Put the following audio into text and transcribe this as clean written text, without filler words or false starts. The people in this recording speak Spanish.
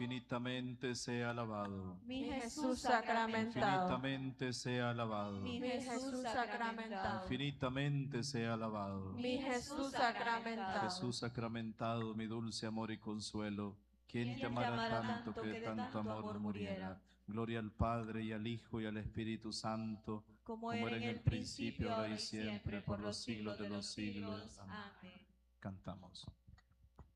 Infinitamente sea alabado. Mi Jesús sacramentado. Infinitamente sea alabado. Mi Jesús sacramentado. Infinitamente sea alabado. Mi Jesús sacramentado. Jesús sacramentado, mi dulce amor y consuelo, ¿quién te amará tanto que de tanto amor muriera? Gloria al Padre, y al Hijo, y al Espíritu Santo, como era en el principio, ahora y siempre, por los siglos de los siglos. Amén. Cantamos.